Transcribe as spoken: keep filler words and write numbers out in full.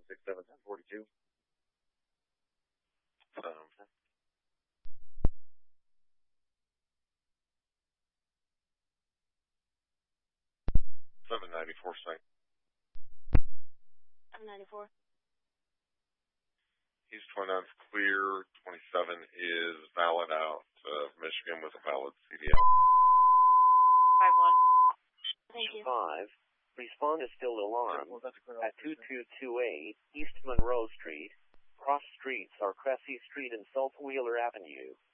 six seven ten forty-two. Um, seven ninety-four, site. seven ninety-four. East twenty-nine is clear. twenty-seven is valid out of Michigan with a valid C D L. five one. Thank you. five. Respond is still alarmed at two two two eight East Monroe Street. Cross streets are Cressy Street and Saltwheeler Avenue.